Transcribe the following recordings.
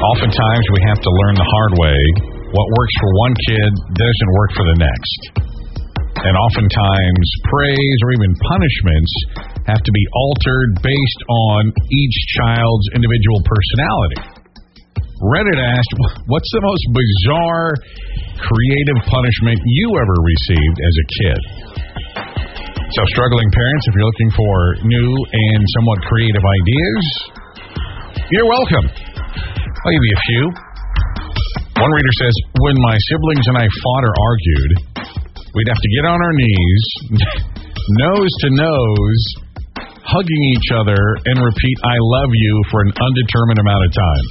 Oftentimes, we have to learn the hard way. What works for one kid doesn't work for the next. And oftentimes, praise or even punishments have to be altered based on each child's individual personality. Reddit asked, what's the most bizarre, creative punishment you ever received as a kid? So, struggling parents, if you're looking for new and somewhat creative ideas, you're welcome. I'll give you a few. One reader says, when my siblings and I fought or argued, we'd have to get on our knees, nose to nose, hugging each other, and repeat, I love you, for an undetermined amount of time.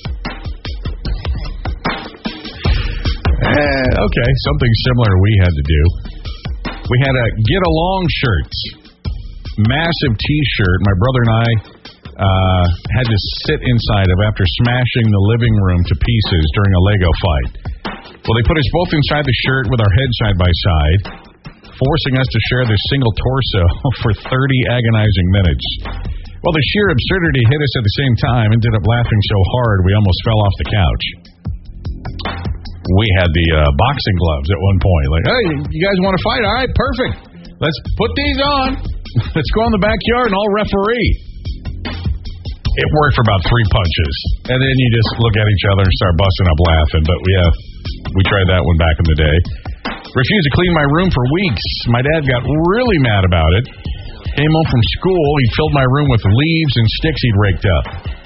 Okay, something similar we had to do. We had a get along shirt, massive T-shirt. My brother and I had to sit inside of after smashing the living room to pieces during a Lego fight. Well, they put us both inside the shirt with our heads side by side, forcing us to share this single torso for 30 agonizing minutes. Well, the sheer absurdity hit us at the same time, ended up laughing so hard we almost fell off the couch. We had the boxing gloves at one point. Like, hey, you guys want to fight? All right, perfect. Let's put these on. Let's go in the backyard and I'll referee. It worked for about 3 punches. And then you just look at each other and start busting up laughing. But we tried that one back in the day. Refused to clean my room for weeks. My dad got really mad about it. Came home from school. He filled my room with leaves and sticks he'd raked up.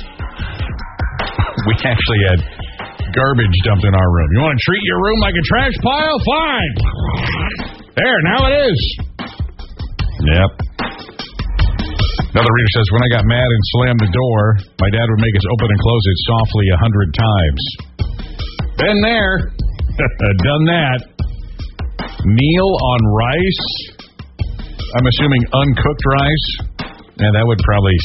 We actually had garbage dumped in our room. You want to treat your room like a trash pile? Fine. There, now it is. Yep. Another reader says, when I got mad and slammed the door, my dad would make us open and close it softly 100 times. Been there. Done that. Kneel on rice. I'm assuming uncooked rice. And that would probably